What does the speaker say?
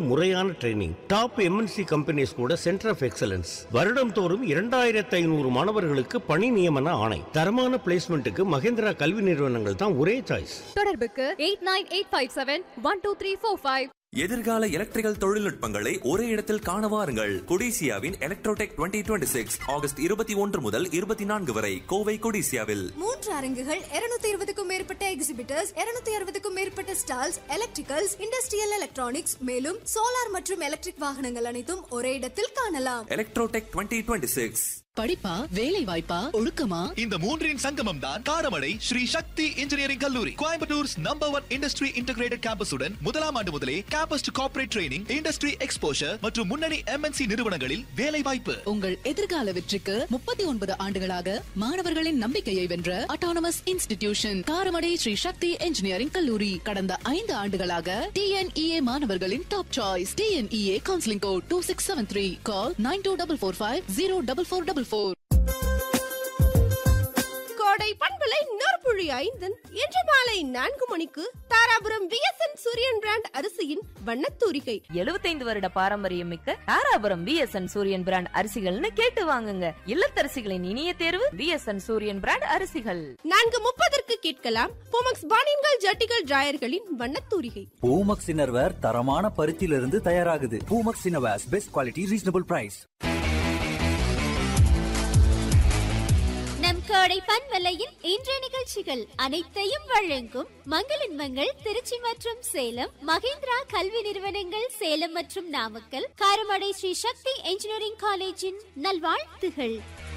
முறையான training, top MNC companies கூட centre of excellence. வருடம் தோறும் 2500 மாணவர்களுக்கு பணி நியமன ஆணை. தரமான பிளேஸ்மெண்ட்டுக்கு மகேந்திரா கல்வி நிறுவனங்கள் தான் ஒரே சாய்ஸ். தொடர்புக்கு 8985712345. எதிர்கால எலக்ட்ரிக்கல் தொழில்நுட்பங்களை ஒரே இடத்தில் காண வாருங்கள். கொடிசியாவின் எலக்ட்ரோடெக் 2026 ஆகஸ்ட் 21 முதல் 24 வரை கோவை கொடிசியாவில் 3 அரங்குகள், 220க்கும் மேற்பட்ட எக்ஸிபிட்டர்ஸ், 260க்கும் மேற்பட்ட ஸ்டால்ஸ், எலக்ட்ரிக்கல்ஸ், இண்டஸ்ட்ரியல் எலக்ட்ரானிக்ஸ், மேலும் சோலார் மற்றும் எலக்ட்ரிக் வாகனங்கள் அனைத்தும் ஒரே இடத்தில் காணலாம். எலக்ட்ரோடெக் 2026. படிப்பா, வேலை வாய்ப்பா, ஒழுக்கமா, இந்த மூன்றின் சங்கமம் தான் காரமடை ஸ்ரீ சக்தி இன்ஜினியரிங் கல்லூரி. கோயம்புத்தூர்ஸ் நம்பர் 1 இண்டஸ்ட்ரி இன்டகிரேட்டட் கேம்பஸுடன் முதலாம் ஆண்டு முதலே campus to corporate training, industry exposure மற்றும் முன்னணி MNC நிறுவனங்களில் வேலை வாய்ப்பு. உங்கள் எதிர்கால வெற்றிக்கு 39 ஆண்டுகளாக மாணவர்களின் நம்பிக்கையை வென்ற அட்டானமஸ் இன்ஸ்டிடியூஷன் காரமடை ஸ்ரீ சக்தி இன்ஜினியரிங் கல்லூரி. கடந்த 5 ஆண்டுகளாக TNEA மாணவர்களின் top choice. TNEA counselling code 2673. கால் 9245044444. கோடை பண்பலை நற்புழி 5 இன்று மாலை 4 மணிக்கு தாராபுரம் BSN சூரியன் பிராண்ட் அரிசியின் வண்ணத்தூரிகை. 75 வருட பாரம்பரியம் மிக்க தாராபுரம் BSN சூரியன் பிராண்ட் அரிசிகள்னு கேட்டு வாங்குங்க. இல்லத்தரசிகளின் இனிய தேர்வு BSN சூரியன் பிராண்ட் அரிசிகள். 4:30 கேட்கலாம் பூமக்ஸ் பானின்கள் ஜட்டிகள் டிராயர்களின் வண்ணத்தூரிகை. பூமக்ஸ் இன்னர்வேர் தரமான பருத்தியிலிருந்து தயாராகுது. Poomex innerwears best quality, reasonable price. நம் கோடை பண்பலையின் இன்றைய நிகழ்ச்சிகள் அனைத்தையும் வழங்கும் மங்களின் மங்கள் திருச்சி மற்றும் சேலம், மகேந்திரா கல்வி நிறுவனங்கள் சேலம் மற்றும் நாமக்கல், காரமடை ஸ்ரீ சக்தி இன்ஜினியரிங் காலேஜின் நல்வாழ்த்துகள்.